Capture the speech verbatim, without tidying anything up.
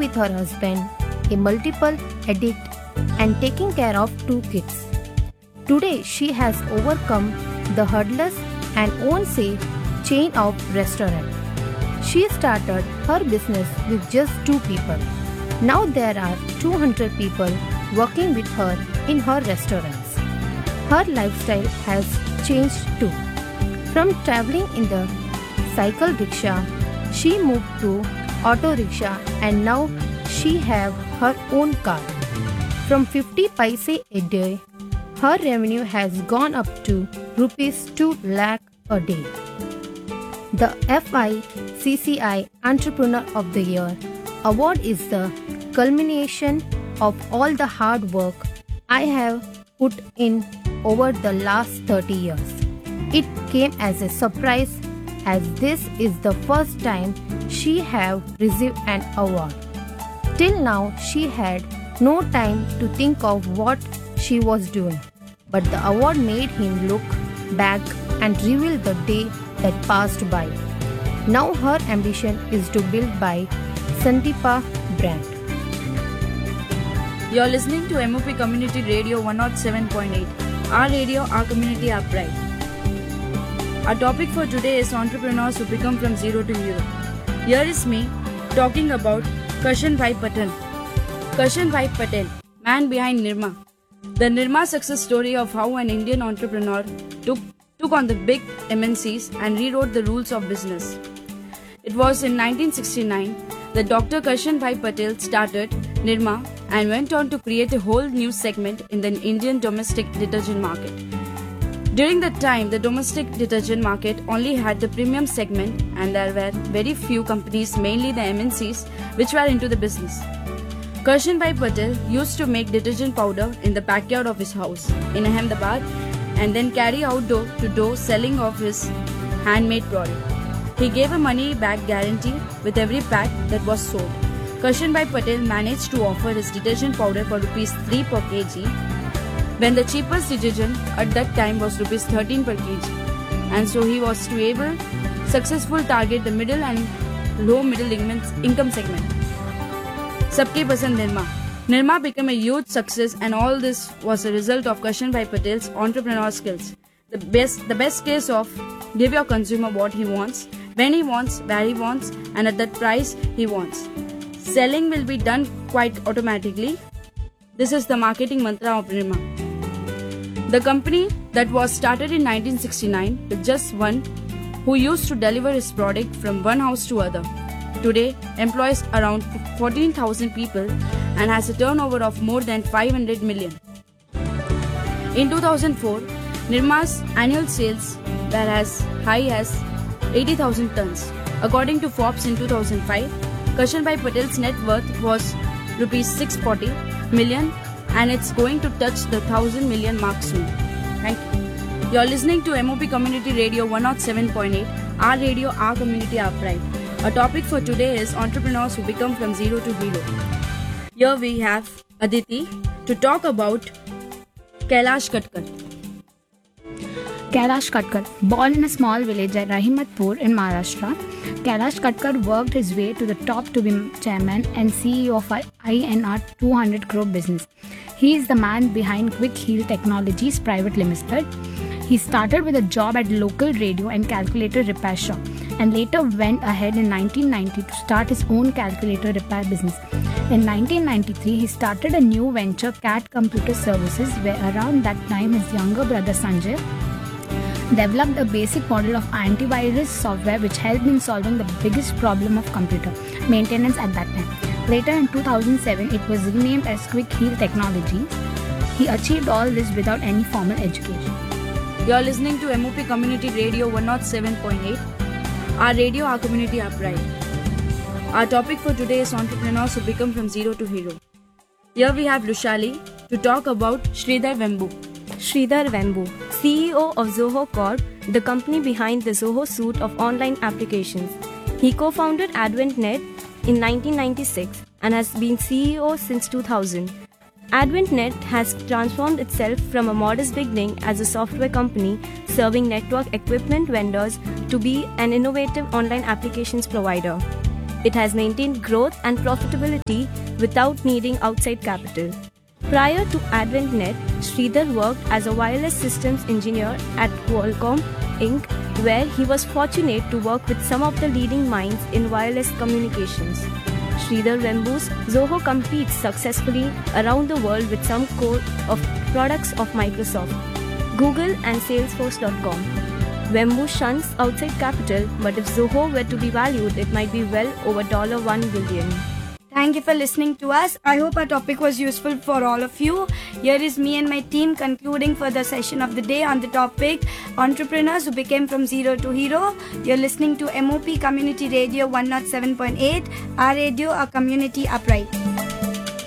with her husband, a multiple addict, and taking care of two kids. Today, she has overcome the hurdles and owns a chain of restaurants. She started her business with just two people. Now there are two hundred people working with her in her restaurants. Her lifestyle has changed too. From traveling in the cycle rickshaw, she moved to auto rickshaw and now she have her own car. From fifty paise a day, her revenue has gone up to rupees two lakh a day. The F I C C I Entrepreneur of the Year award is the culmination of all the hard work I have put in over the last thirty years. It came as a surprise as this is the first time she have received an award. Till now she had no time to think of what she was doing, but the award made him look back and reveal the day that passed by. Now her ambition is to build by Sandeepa brand. You're listening to M O P Community Radio one oh seven point eight. Our radio, our community, our pride. Our topic for today is entrepreneurs who become from zero to hero. Here is me talking about Karshan Bhai Patel. Karshan Bhai Patel, man behind Nirma. The Nirma success story of how an Indian entrepreneur took, took on the big M N Cs and rewrote the rules of business. It was in nineteen sixty-nine that Doctor Karshan Bhai Patel started Nirma and went on to create a whole new segment in the Indian domestic detergent market. During that time, the domestic detergent market only had the premium segment and there were very few companies, mainly the M N Cs, which were into the business. Karshan Bhai Patel used to make detergent powder in the backyard of his house in Ahmedabad and then carry out door to door selling of his handmade product. He gave a money back guarantee with every pack that was sold. Karshan Bhai Patel managed to offer his detergent powder for rupees three per kg, when the cheapest detergent at that time was rupees thirteen per kg. And so he was to able successful target the middle and low middle income segment. Sabke Pasand Nirma. Nirma became a huge success and all this was a result of Karshan Bhai Patel's entrepreneurial skills. The best, the best case of give your consumer what he wants, when he wants, where he wants, and at that price he wants. Selling will be done quite automatically. This is the marketing mantra of Nirma. The company that was started in nineteen sixty-nine with just one who used to deliver his product from one house to other. Today employs around fourteen thousand people and has a turnover of more than five hundred million. In two thousand four, Nirma's annual sales were as high as eighty thousand tons. According to Forbes in two thousand five, Karshan Bhai Patel's net worth was rupees six hundred forty million and it's going to touch the one thousand million mark soon. Thank you. You're listening to M O P Community Radio one oh seven point eight, our radio, our community, our pride. Our topic for today is entrepreneurs who become from zero to hero. Here we have Aditi to talk about Kailash Katkar. Kailash Katkar, born in a small village at Rahimatpur in Maharashtra, Kailash Katkar worked his way to the top to be chairman and C E O of I N R two hundred crore business. He is the man behind Quick Heal Technologies Private Limited. He started with a job at local radio and calculator repair shop and later went ahead in nineteen ninety to start his own calculator repair business. In nineteen ninety-three, he started a new venture, Cat Computer Services, where around that time his younger brother Sanjay developed a basic model of antivirus software which helped in solving the biggest problem of computer maintenance at that time. Later in two thousand seven, it was renamed as Quick Heal Technologies. He achieved all this without any formal education. You are listening to M O P Community Radio one oh seven point eight, our radio, our community, our pride. Our topic for today is entrepreneurs who become from zero to hero. Here we have Lushali to talk about Sridhar Vembu. Sridhar Vembu, C E O of Zoho Corp, the company behind the Zoho suite of online applications. He co-founded AdventNet in nineteen ninety-six and has been C E O since two thousand. AdventNet has transformed itself from a modest beginning as a software company serving network equipment vendors to be an innovative online applications provider. It has maintained growth and profitability without needing outside capital. Prior to AdventNet, Sridhar worked as a wireless systems engineer at Qualcomm Incorporated, where he was fortunate to work with some of the leading minds in wireless communications. Sridhar Vembu's Zoho competes successfully around the world with some core of products of Microsoft, Google and Salesforce dot com. Vembu shuns outside capital, but if Zoho were to be valued, it might be well over one billion dollars. Thank you for listening to us. I hope our topic was useful for all of you. Here is me and my team concluding for the session of the day on the topic Entrepreneurs Who Became From Zero to Hero. You're listening to M O P Community Radio one oh seven point eight, our radio, our community upright.